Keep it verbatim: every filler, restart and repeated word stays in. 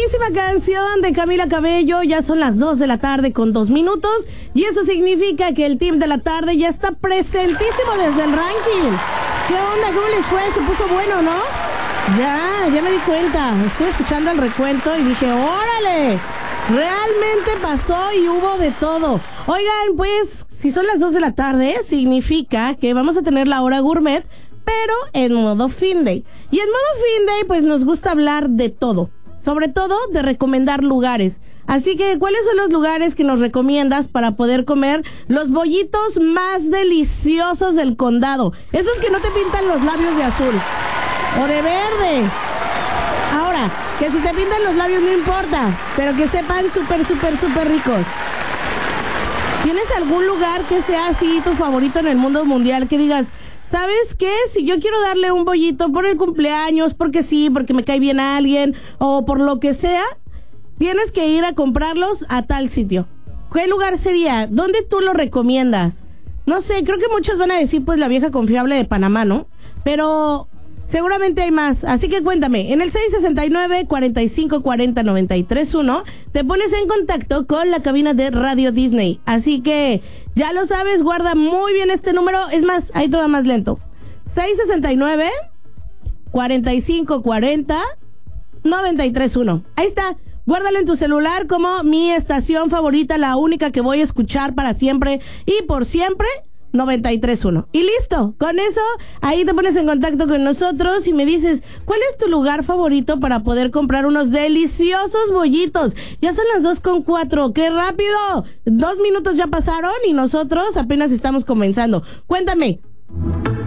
buenísima canción de Camila Cabello. Ya son las dos de la tarde con dos minutos. Y eso significa que el team de la tarde ya está presentísimo desde el ranking. ¿Qué onda? ¿Cómo les fue? Se puso bueno, ¿no? Ya, ya me di cuenta. Estuve escuchando el recuento y dije, ¡órale! Realmente pasó y hubo de todo. Oigan, pues, si son las dos de la tarde, significa que vamos a tener la hora gourmet, pero en modo fin day. Y en modo fin day, pues nos gusta hablar de todo. Sobre todo de recomendar lugares. Así que, ¿cuáles son los lugares que nos recomiendas para poder comer los bollitos más deliciosos del condado? Esos que no te pintan los labios de azul o de verde. Ahora, que si te pintan los labios no importa, pero que sepan súper, súper, súper ricos. ¿Tienes algún lugar que sea así tu favorito en el mundo mundial? Que digas, ¿sabes qué? Si yo quiero darle un bollito por el cumpleaños, porque sí, porque me cae bien a alguien, o por lo que sea, tienes que ir a comprarlos a tal sitio. ¿Qué lugar sería? ¿Dónde tú lo recomiendas? No sé, creo que muchos van a decir, pues, la vieja confiable de Panamá, ¿no? Pero seguramente hay más. Así que cuéntame, en el seis sesenta y nueve, cuarenta y cinco cuarenta, noventa y tres uno, te pones en contacto con la cabina de Radio Disney. Así que, ya lo sabes, guarda muy bien este número. Es más, ahí todo más lento. seis sesenta y nueve, cuarenta y cinco cuarenta, noventa y tres uno. Ahí está. Guárdalo en tu celular como mi estación favorita, la única que voy a escuchar para siempre y por siempre, noventa y tres uno. Y listo, con eso, ahí te pones en contacto con nosotros y me dices, ¿cuál es tu lugar favorito para poder comprar unos deliciosos bollitos? Ya son las dos con cuatro, ¡qué rápido! Dos minutos ya pasaron y nosotros apenas estamos comenzando. Cuéntame,